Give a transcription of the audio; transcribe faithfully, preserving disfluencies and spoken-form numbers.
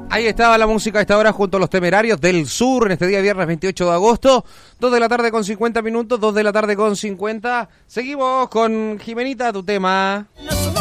Ahí estaba la música a esta hora junto a los Temerarios del Sur en este día viernes veintiocho de agosto, dos de la tarde con cincuenta minutos, dos de la tarde con cincuenta. Seguimos con Jimenita, tu tema.